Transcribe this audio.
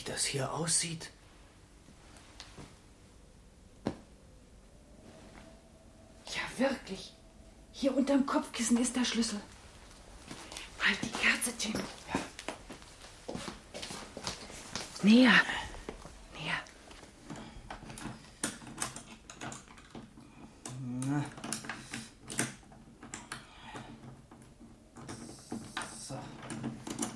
wie das hier aussieht. Ja, wirklich. Hier unterm Kopfkissen ist der Schlüssel. Halt die Kerze, Tim. Ja. Näher.